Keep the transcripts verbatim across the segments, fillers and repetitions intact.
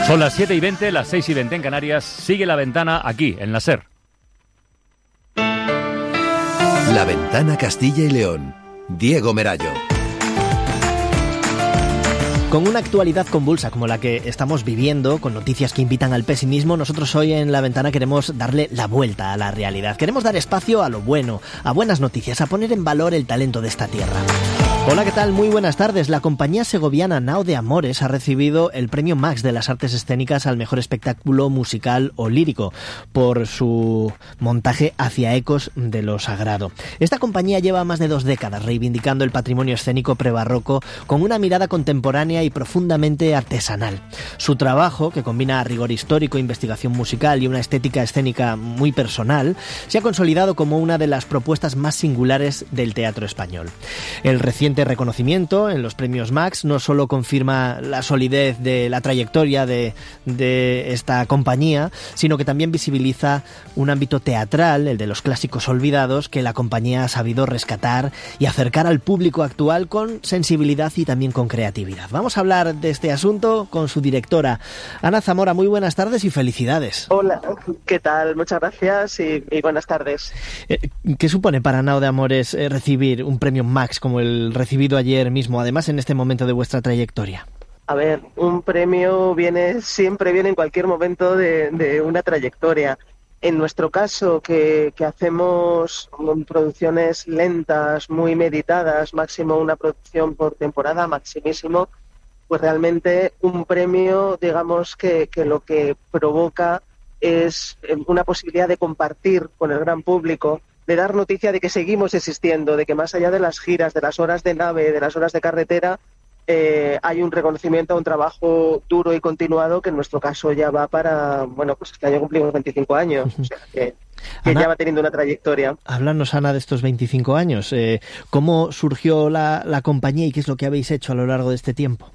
Son las siete y veinte, las seis y veinte en Canarias. Sigue La Ventana aquí, en la SER. La Ventana Castilla y León. Diego Merayo. Con una actualidad convulsa como la que estamos viviendo, con noticias que invitan al pesimismo, nosotros hoy en La Ventana queremos darle la vuelta a la realidad. Queremos dar espacio a lo bueno, a buenas noticias, a poner en valor el talento de esta tierra. Hola, ¿qué tal? Muy buenas tardes. La compañía segoviana Nao de Amores ha recibido el Premio Max de las Artes Escénicas al mejor espectáculo musical o lírico por su montaje Hacia ecos de lo sagrado. Esta compañía lleva más de dos décadas reivindicando el patrimonio escénico prebarroco con una mirada contemporánea y profundamente artesanal. Su trabajo, que combina rigor histórico, investigación musical y una estética escénica muy personal, se ha consolidado como una de las propuestas más singulares del teatro español. El reciente reconocimiento en los premios Max no solo confirma la solidez de la trayectoria de, de esta compañía, sino que también visibiliza un ámbito teatral, el de los clásicos olvidados, que la compañía ha sabido rescatar y acercar al público actual con sensibilidad y también con creatividad. Vamos a hablar de este asunto con su directora, Ana Zamora. Muy buenas tardes y felicidades. Hola, ¿qué tal? Muchas gracias y, y buenas tardes. Eh, ¿Qué supone para Nao de Amores eh, recibir un premio Max como el recibido ayer mismo, además en este momento de vuestra trayectoria? A ver, un premio viene siempre viene en cualquier momento de, de una trayectoria. En nuestro caso, que, que hacemos producciones lentas, muy meditadas, máximo una producción por temporada, maximísimo, pues realmente un premio, digamos que, que lo que provoca es una posibilidad de compartir con el gran público, de dar noticia de que seguimos existiendo, de que más allá de las giras, de las horas de nave, de las horas de carretera, eh, hay un reconocimiento a un trabajo duro y continuado que en nuestro caso ya va para, bueno, pues este año cumplimos veinticinco años, o sea que, que Ana, ya va teniendo una trayectoria. Háblanos, Ana, de estos veinticinco años. Eh, ¿Cómo surgió la, la compañía y qué es lo que habéis hecho a lo largo de este tiempo?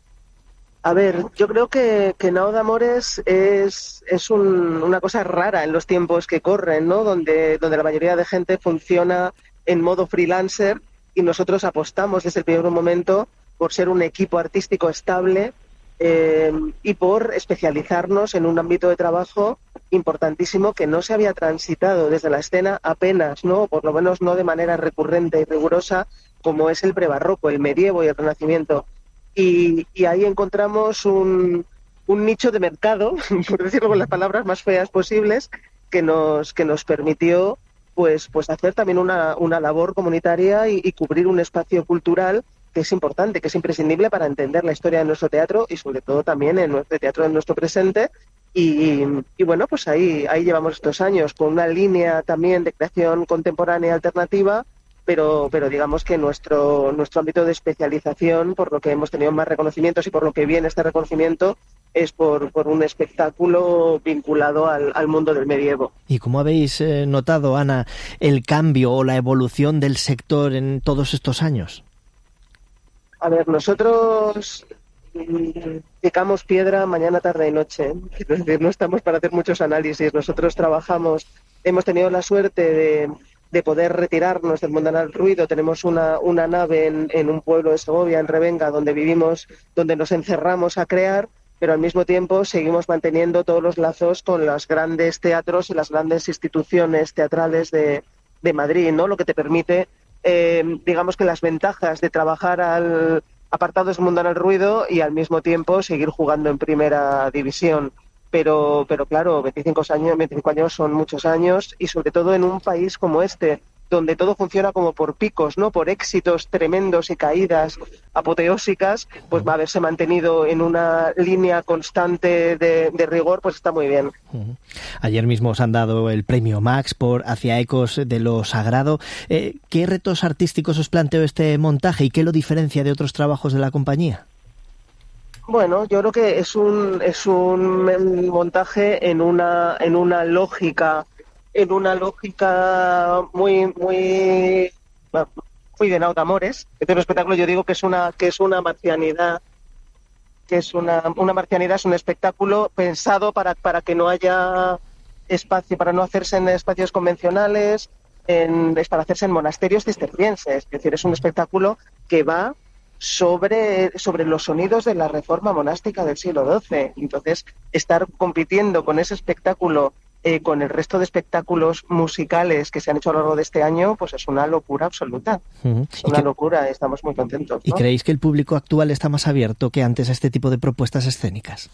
A ver, yo creo que, que Nao de Amores es, es un, una cosa rara en los tiempos que corren, ¿no? Donde, donde la mayoría de gente funciona en modo freelancer y nosotros apostamos desde el primer momento por ser un equipo artístico estable eh, y por especializarnos en un ámbito de trabajo importantísimo que no se había transitado desde la escena apenas, ¿no? Por lo menos no de manera recurrente y rigurosa, como es el prebarroco, el medievo y el renacimiento. Y, y ahí encontramos un, un nicho de mercado, por decirlo con las palabras más feas posibles, que nos, que nos permitió pues, pues hacer también una, una labor comunitaria y, y cubrir un espacio cultural que es importante, que es imprescindible para entender la historia de nuestro teatro y sobre todo también en nuestro teatro de nuestro presente. Y, y bueno, pues ahí, ahí llevamos estos años con una línea también de creación contemporánea alternativa, pero pero digamos que nuestro nuestro ámbito de especialización, por lo que hemos tenido más reconocimientos y por lo que viene este reconocimiento, es por, por un espectáculo vinculado al, al mundo del medievo. ¿Y cómo habéis eh, notado, Ana, el cambio o la evolución del sector en todos estos años? A ver, nosotros picamos piedra mañana, tarde y noche. Es decir, no estamos para hacer muchos análisis. Nosotros trabajamos, hemos tenido la suerte de de poder retirarnos del mundanal ruido. Tenemos una, una nave en, en un pueblo de Segovia, en Revenga, donde vivimos, donde nos encerramos a crear, pero al mismo tiempo seguimos manteniendo todos los lazos con los grandes teatros y las grandes instituciones teatrales de, de Madrid, ¿no? Lo que te permite, eh, digamos que las ventajas de trabajar al apartados del mundanal ruido y al mismo tiempo seguir jugando en primera división. Pero, pero claro, veinticinco años, veinticinco años son muchos años y sobre todo en un país como este, donde todo funciona como por picos, ¿no? Por éxitos tremendos y caídas apoteósicas, pues va a haberse mantenido en una línea constante de, de rigor, pues está muy bien. Uh-huh. Ayer mismo os han dado el premio Max por Hacia ecos de lo sagrado. Eh, ¿Qué retos artísticos os planteó este montaje y qué lo diferencia de otros trabajos de la compañía? Bueno, yo creo que es un es un montaje en una en una lógica en una lógica muy muy muy de Nao de Amores. Este espectáculo yo digo que es una que es una marcianidad que es una una marcianidad es un espectáculo pensado para para que no haya espacio, para no hacerse en espacios convencionales, en, es para hacerse en monasterios cistercienses. Es decir, es un espectáculo que va sobre, sobre los sonidos de la reforma monástica del siglo doce. Entonces, estar compitiendo con ese espectáculo, eh, con el resto de espectáculos musicales que se han hecho a lo largo de este año, pues es una locura absoluta. Uh-huh. Es una que... locura, estamos muy contentos, ¿no? ¿Y creéis que el público actual está más abierto que antes a este tipo de propuestas escénicas?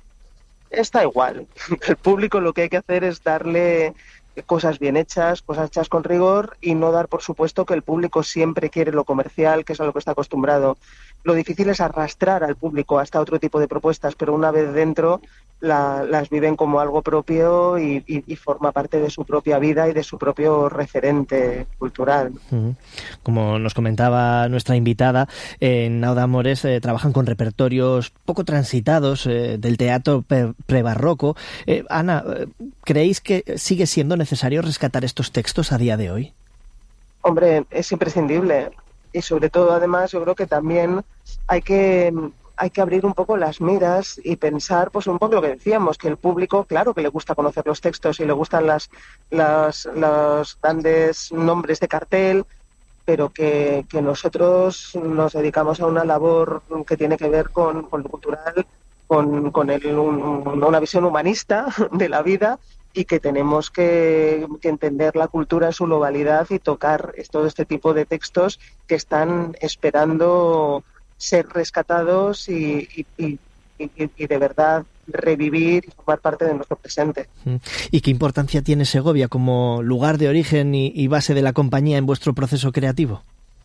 Está igual. El público lo que hay que hacer es darle cosas bien hechas, cosas hechas con rigor y no dar por supuesto que el público siempre quiere lo comercial, que es a lo que está acostumbrado. Lo difícil es arrastrar al público hasta otro tipo de propuestas, pero una vez dentro la, las viven como algo propio y, y, y forma parte de su propia vida y de su propio referente cultural. Como nos comentaba nuestra invitada, en Nao de Amores eh, trabajan con repertorios poco transitados eh, del teatro pre- prebarroco. Eh, Ana, ¿creéis que sigue siendo necesario rescatar estos textos a día de hoy? Hombre, es imprescindible. Y sobre todo, además, yo creo que también hay que hay que abrir un poco las miras y pensar, pues un poco lo que decíamos, que el público, claro que le gusta conocer los textos y le gustan las, las los grandes nombres de cartel, pero que, que nosotros nos dedicamos a una labor que tiene que ver con, con lo cultural, con, con el, un, una visión humanista de la vida, y que tenemos que, que entender la cultura en su globalidad y tocar todo este tipo de textos que están esperando ser rescatados y, y, y, y, y de verdad revivir y formar parte de nuestro presente. ¿Y qué importancia tiene Segovia como lugar de origen y, y base de la compañía en vuestro proceso creativo?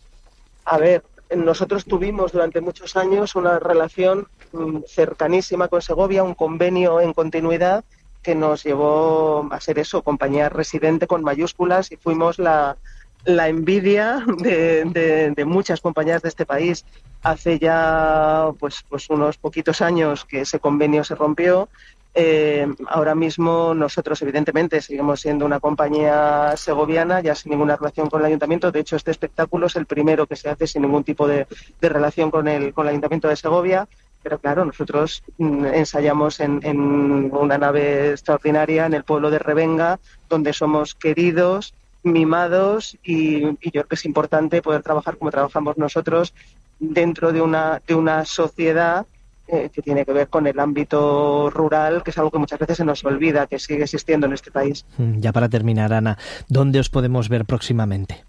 A ver, nosotros tuvimos durante muchos años una relación cercanísima con Segovia, un convenio en continuidad que nos llevó a ser eso, compañía residente con mayúsculas, y fuimos la, la envidia de, de, de muchas compañías de este país. Hace ya pues, pues unos poquitos años que ese convenio se rompió. Eh, ahora mismo nosotros evidentemente seguimos siendo una compañía segoviana, ya sin ninguna relación con el ayuntamiento. De hecho, este espectáculo es el primero que se hace sin ningún tipo de, de relación con el, con el ayuntamiento de Segovia. Pero claro, nosotros mm, ensayamos en, en una nave extraordinaria en el pueblo de Revenga, donde somos queridos, mimados, y, y yo creo que es importante poder trabajar como trabajamos nosotros dentro de una, de una sociedad eh, que tiene que ver con el ámbito rural, que es algo que muchas veces se nos olvida, que sigue existiendo en este país. Ya para terminar, Ana, ¿dónde os podemos ver próximamente?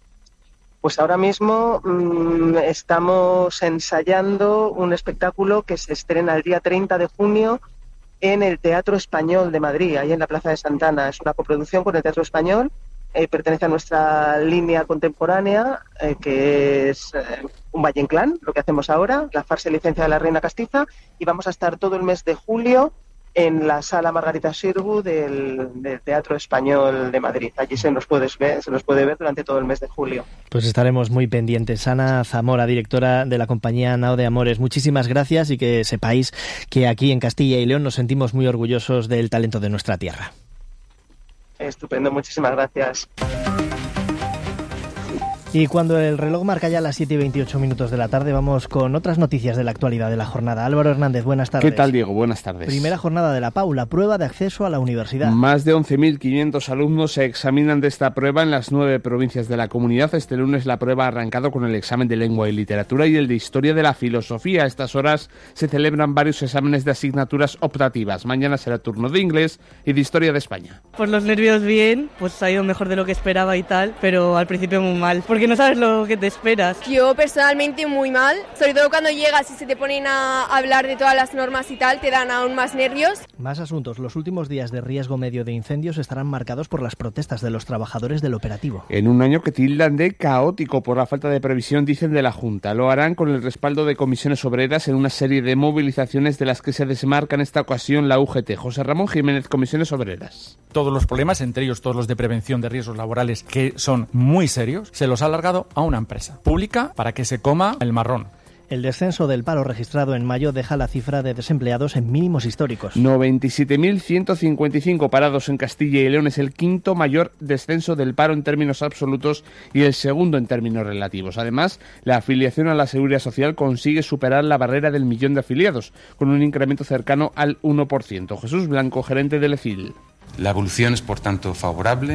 Pues ahora mismo mmm, estamos ensayando un espectáculo que se estrena el día treinta de junio en el Teatro Español de Madrid, ahí en la Plaza de Santana. Es una coproducción con el Teatro Español, eh, pertenece a nuestra línea contemporánea, eh, que es eh, un Valle Inclán, lo que hacemos ahora, la farsa y licencia de la Reina Castiza, y vamos a estar todo el mes de julio en la sala Margarita Xirgu del, del Teatro Español de Madrid. Allí se nos puede ver, se nos puede ver durante todo el mes de julio. Pues estaremos muy pendientes. Ana Zamora, directora de la compañía Nao de Amores, muchísimas gracias, y que sepáis que aquí en Castilla y León nos sentimos muy orgullosos del talento de nuestra tierra. Estupendo, muchísimas gracias. Y cuando el reloj marca ya las siete y veintiocho minutos de la tarde, vamos con otras noticias de la actualidad de la jornada. Álvaro Hernández, buenas tardes. ¿Qué tal, Diego? Buenas tardes. Primera jornada de la P A U, la prueba de acceso a la universidad. Más de once mil quinientos alumnos se examinan de esta prueba en las nueve provincias de la comunidad. Este lunes la prueba ha arrancado con el examen de lengua y literatura y el de historia de la filosofía. A estas horas se celebran varios exámenes de asignaturas optativas. Mañana será turno de inglés y de historia de España. Pues los nervios bien, pues ha ido mejor de lo que esperaba y tal, pero al principio muy mal, porque no sabes lo que te esperas. Yo personalmente muy mal, sobre todo cuando llegas y se te ponen a hablar de todas las normas y tal, te dan aún más nervios. Más asuntos. Los últimos días de riesgo medio de incendios estarán marcados por las protestas de los trabajadores del operativo. En un año que tildan de caótico por la falta de previsión, dicen de la Junta. Lo harán con el respaldo de comisiones obreras en una serie de movilizaciones de las que se desmarca en esta ocasión la U G T. José Ramón Jiménez, comisiones obreras. Todos los problemas, entre ellos todos los de prevención de riesgos laborales, que son muy serios, se los ha alargado a una empresa pública para que se coma el marrón. El descenso del paro registrado en mayo deja la cifra de desempleados en mínimos históricos. noventa y siete mil ciento cincuenta y cinco parados en Castilla y León es el quinto mayor descenso del paro en términos absolutos y el segundo en términos relativos. Además, la afiliación a la Seguridad Social consigue superar la barrera del millón de afiliados, con un incremento cercano al uno por ciento. Jesús Blanco, gerente del E C I L. La evolución es, por tanto, favorable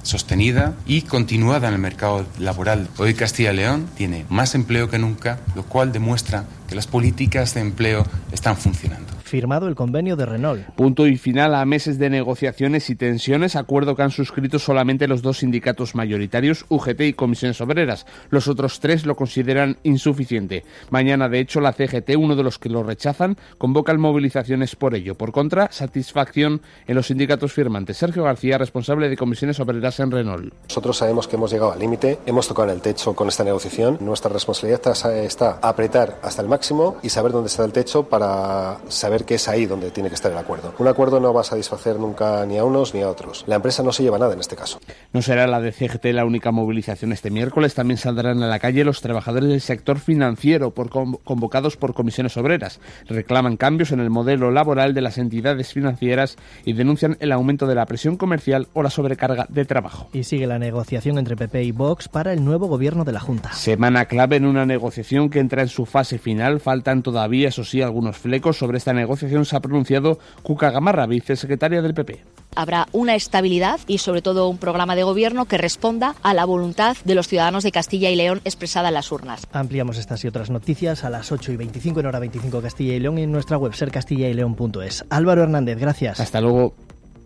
sostenida y continuada en el mercado laboral. Hoy Castilla y León tiene más empleo que nunca, lo cual demuestra que las políticas de empleo están funcionando. Firmado el convenio de Renault. Punto y final a meses de negociaciones y tensiones, acuerdo que han suscrito solamente los dos sindicatos mayoritarios, U G T y Comisiones Obreras. Los otros tres lo consideran insuficiente. Mañana, de hecho, la C G T, uno de los que lo rechazan, convocan movilizaciones por ello. Por contra, satisfacción en los sindicatos firmantes. Sergio García, responsable de Comisiones Obreras en Renault. Nosotros sabemos que hemos llegado al límite, hemos tocado en el techo con esta negociación. Nuestra responsabilidad está apretar hasta el máximo y saber dónde está el techo para saber que es ahí donde tiene que estar el acuerdo. Un acuerdo no va a satisfacer nunca ni a unos ni a otros. La empresa no se lleva nada en este caso. No será la de C G T la única movilización este miércoles. También saldrán a la calle los trabajadores del sector financiero por convocados por Comisiones Obreras. Reclaman cambios en el modelo laboral de las entidades financieras y denuncian el aumento de la presión comercial o la sobrecarga de trabajo. Y sigue la negociación entre P P y Vox para el nuevo gobierno de la Junta. Semana clave en una negociación que entra en su fase final. Faltan todavía, eso sí, algunos flecos. Sobre esta negociación se ha pronunciado Cuca Gamarra, vicesecretaria del P P. Habrá una estabilidad y sobre todo un programa de gobierno que responda a la voluntad de los ciudadanos de Castilla y León expresada en las urnas. Ampliamos estas y otras noticias a las ocho y veinticinco en hora veinticinco Castilla y León y en nuestra web ser castilla y león punto es. Álvaro Hernández, gracias. Hasta luego.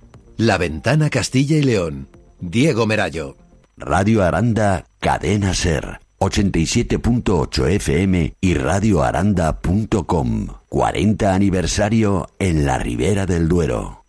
La Ventana Castilla y León. Diego Merallo. Radio Aranda, Cadena Ser. ochenta y siete punto ocho F M y radio aranda punto com. cuarenta aniversario en la Ribera del Duero.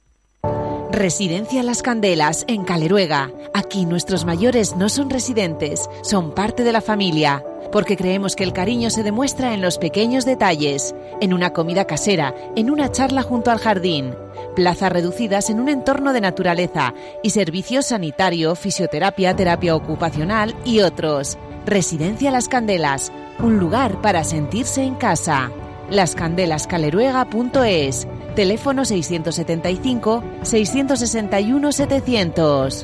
Residencia Las Candelas, en Caleruega. Aquí nuestros mayores no son residentes, son parte de la familia, porque creemos que el cariño se demuestra en los pequeños detalles, en una comida casera, en una charla junto al jardín, plazas reducidas en un entorno de naturaleza y servicios sanitario, fisioterapia, terapia ocupacional y otros. Residencia Las Candelas, un lugar para sentirse en casa. las candelas caleruega punto es. Teléfono seiscientos setenta y cinco, seiscientos sesenta y uno, setecientos.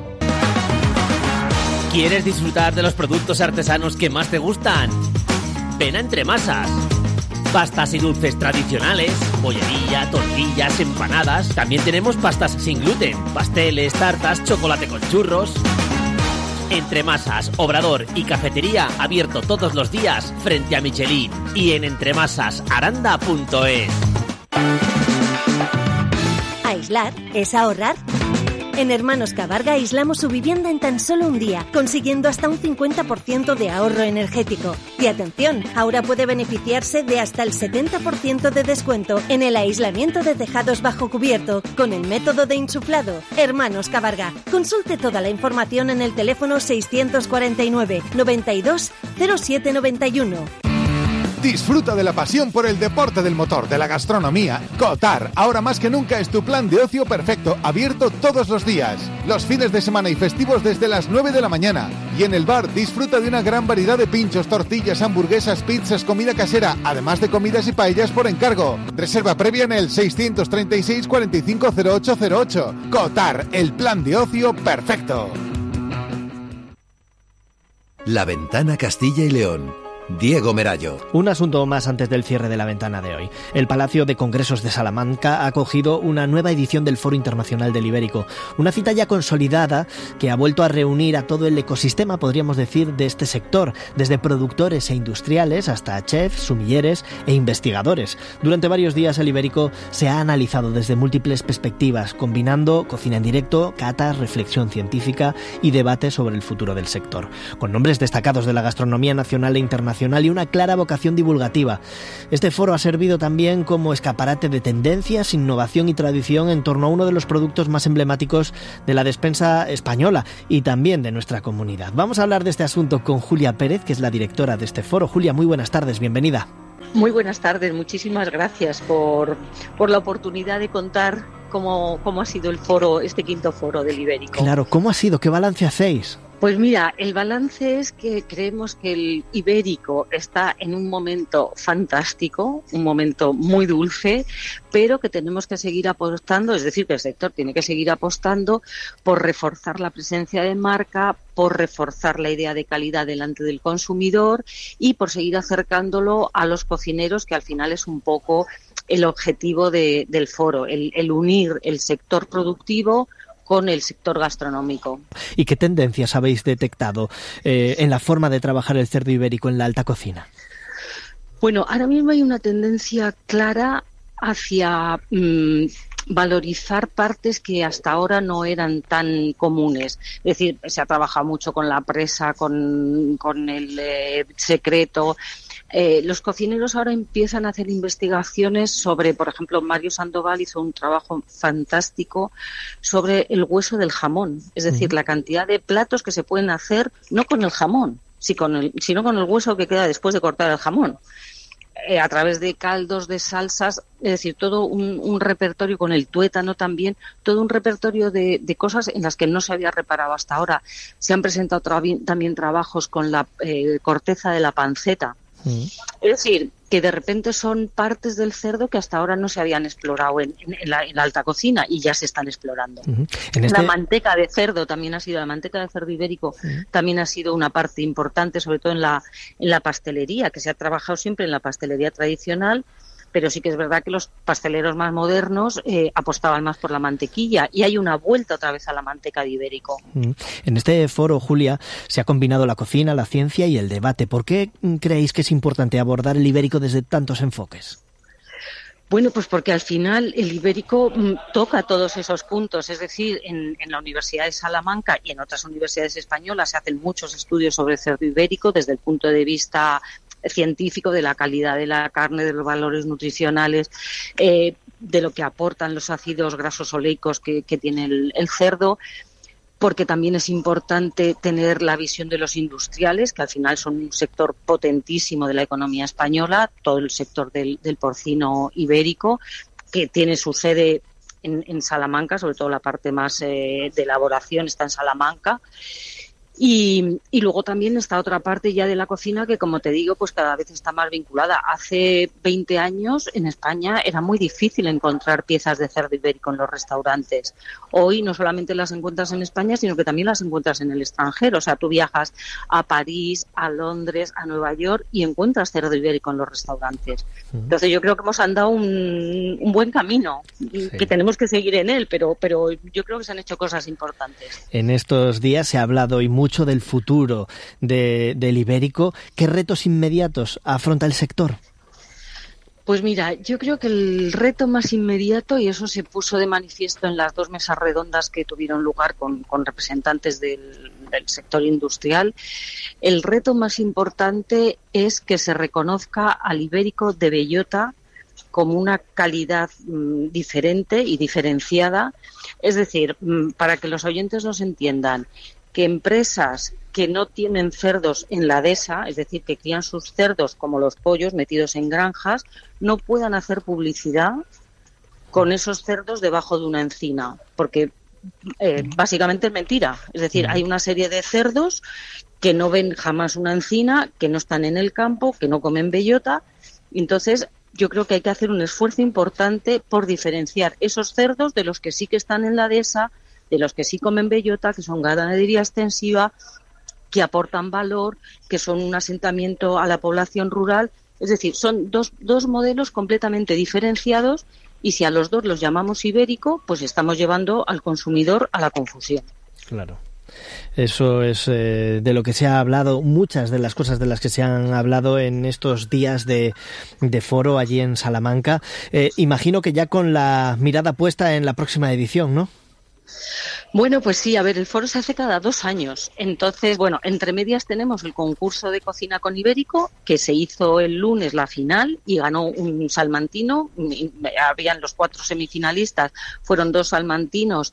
¿Quieres disfrutar de los productos artesanos que más te gustan? Ven a Entre Masas. Pastas y dulces tradicionales, bollería, tortillas, empanadas. También tenemos pastas sin gluten, pasteles, tartas, chocolate con churros. Entre Masas, Obrador y Cafetería, abierto todos los días frente a Michelin y en entremasas aranda punto es. ¿Aislar es ahorrar? En Hermanos Cabarga aislamos su vivienda en tan solo un día, consiguiendo hasta un cincuenta por ciento de ahorro energético. Y atención, ahora puede beneficiarse de hasta el setenta por ciento de descuento en el aislamiento de tejados bajo cubierto con el método de insuflado. Hermanos Cabarga. Consulte toda la información en el teléfono seiscientos cuarenta y nueve, noventa y dos, cero siete noventa y uno. Disfruta de la pasión por el deporte del motor, de la gastronomía. Cotar, ahora más que nunca es tu plan de ocio perfecto, abierto todos los días. Los fines de semana y festivos desde las nueve de la mañana. Y en el bar disfruta de una gran variedad de pinchos, tortillas, hamburguesas, pizzas, comida casera, además de comidas y paellas por encargo. Reserva previa en el seiscientos treinta y seis, cuarenta y cinco, cero ocho cero ocho. Cotar, el plan de ocio perfecto. La Ventana Castilla y León. Diego Merallo. Un asunto más antes del cierre de la ventana de hoy. El Palacio de Congresos de Salamanca ha acogido una nueva edición del Foro Internacional del Ibérico, una cita ya consolidada que ha vuelto a reunir a todo el ecosistema, podríamos decir, de este sector, desde productores e industriales hasta chefs, sumilleres e investigadores. Durante varios días el Ibérico se ha analizado desde múltiples perspectivas, combinando cocina en directo, catas, reflexión científica y debate sobre el futuro del sector, con nombres destacados de la gastronomía nacional e internacional y una clara vocación divulgativa. Este foro ha servido también como escaparate de tendencias, innovación y tradición en torno a uno de los productos más emblemáticos de la despensa española y también de nuestra comunidad. Vamos a hablar de este asunto con Julia Pérez, que es la directora de este foro. Julia, muy buenas tardes, bienvenida. Muy buenas tardes, muchísimas gracias por, por la oportunidad de contar cómo, cómo ha sido el foro, este quinto foro del Ibérico. Claro, ¿cómo ha sido? ¿Qué balance hacéis? Pues mira, el balance es que creemos que el Ibérico está en un momento fantástico, un momento muy dulce, pero que tenemos que seguir apostando, es decir, que el sector tiene que seguir apostando por reforzar la presencia de marca, por reforzar la idea de calidad delante del consumidor y por seguir acercándolo a los cocineros, que al final es un poco el objetivo de, del foro, el, el unir el sector productivo con el sector gastronómico. ¿Y qué tendencias habéis detectado eh, en la forma de trabajar el cerdo ibérico en la alta cocina? Bueno, ahora mismo hay una tendencia clara hacia mmm, valorizar partes que hasta ahora no eran tan comunes. Es decir, se ha trabajado mucho con la presa, con, con el eh, secreto. Eh, los cocineros ahora empiezan a hacer investigaciones sobre, por ejemplo, Mario Sandoval hizo un trabajo fantástico sobre el hueso del jamón. Es decir, uh-huh. la cantidad de platos que se pueden hacer, no con el jamón, sino con el, sino con el hueso que queda después de cortar el jamón. Eh, a través de caldos, de salsas, es decir, todo un, un repertorio con el tuétano también, todo un repertorio de, de cosas en las que no se había reparado hasta ahora. Se han presentado tra- también trabajos con la eh, corteza de la panceta. Mm. Es decir, que de repente son partes del cerdo que hasta ahora no se habían explorado en, en, en, la, en la alta cocina y ya se están explorando. Uh-huh. En este... La manteca de cerdo también ha sido, la manteca de cerdo ibérico uh-huh. también ha sido una parte importante, sobre todo en la, en la pastelería, que se ha trabajado siempre en la pastelería tradicional, pero sí que es verdad que los pasteleros más modernos eh, apostaban más por la mantequilla y hay una vuelta otra vez a la manteca de ibérico. En este foro, Julia, se ha combinado la cocina, la ciencia y el debate. ¿Por qué creéis que es importante abordar el ibérico desde tantos enfoques? Bueno, pues porque al final el ibérico mm, toca todos esos puntos. Es decir, en, en la Universidad de Salamanca y en otras universidades españolas se hacen muchos estudios sobre el cerdo ibérico desde el punto de vista científico, de la calidad de la carne, de los valores nutricionales, eh, de lo que aportan los ácidos grasos oleicos que, que tiene el, el cerdo, porque también es importante tener la visión de los industriales, que al final son un sector potentísimo de la economía española, todo el sector del, del porcino ibérico, que tiene su sede en, en Salamanca, sobre todo la parte más eh, de elaboración está en Salamanca. Y, y luego también está otra parte ya de la cocina que, como te digo, pues cada vez está más vinculada. Hace veinte años en España era muy difícil encontrar piezas de cerdo ibérico en los restaurantes. Hoy no solamente las encuentras en España, sino que también las encuentras en el extranjero. O sea, tú viajas a París, a Londres, a Nueva York y encuentras cerdo ibérico en los restaurantes. Entonces yo creo que hemos andado un, un buen camino, sí. que tenemos que seguir en él, pero, pero yo creo que se han hecho cosas importantes. En estos días se ha hablado y mucho mucho del futuro de, del ibérico. ¿Qué retos inmediatos afronta el sector? Pues mira, yo creo que el reto más inmediato, y eso se puso de manifiesto en las dos mesas redondas que tuvieron lugar con, con representantes del, del sector industrial, el reto más importante es que se reconozca al ibérico de bellota como una calidad mm, diferente y diferenciada. Es decir, mm, para que los oyentes nos entiendan, que empresas que no tienen cerdos en la dehesa, es decir, que crían sus cerdos como los pollos metidos en granjas, no puedan hacer publicidad con esos cerdos debajo de una encina, porque eh, básicamente es mentira. Es decir, hay una serie de cerdos que no ven jamás una encina, que no están en el campo, que no comen bellota. Entonces, yo creo que hay que hacer un esfuerzo importante por diferenciar esos cerdos de los que sí que están en la dehesa, de los que sí comen bellota, que son ganadería extensiva, que aportan valor, que son un asentamiento a la población rural. Es decir, son dos, dos modelos completamente diferenciados y si a los dos los llamamos ibérico, pues estamos llevando al consumidor a la confusión. Claro. Eso es eh, de lo que se ha hablado, muchas de las cosas de las que se han hablado en estos días de, de foro allí en Salamanca. Eh, imagino que ya con la mirada puesta en la próxima edición, ¿no? Bueno, pues sí, a ver, el foro se hace cada dos años. Entonces, bueno, entre medias tenemos el concurso de cocina con ibérico, que se hizo el lunes la final y ganó un salmantino. Habían los cuatro semifinalistas, fueron dos salmantinos,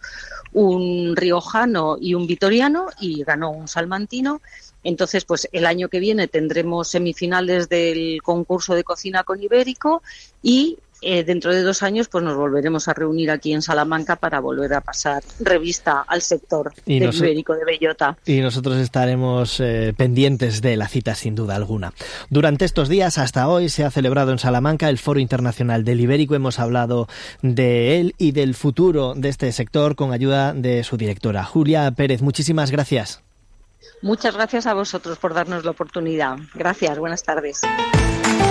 un riojano y un vitoriano, y ganó un salmantino. Entonces, pues el año que viene tendremos semifinales del concurso de cocina con ibérico y Eh, dentro de dos años pues nos volveremos a reunir aquí en Salamanca para volver a pasar revista al sector y del nos... ibérico de bellota. Y nosotros estaremos eh, pendientes de la cita sin duda alguna. Durante estos días, hasta hoy, se ha celebrado en Salamanca el Foro Internacional del Ibérico. Hemos hablado de él y del futuro de este sector con ayuda de su directora, Julia Pérez. Muchísimas gracias. Muchas gracias a vosotros por darnos la oportunidad. Gracias, buenas tardes.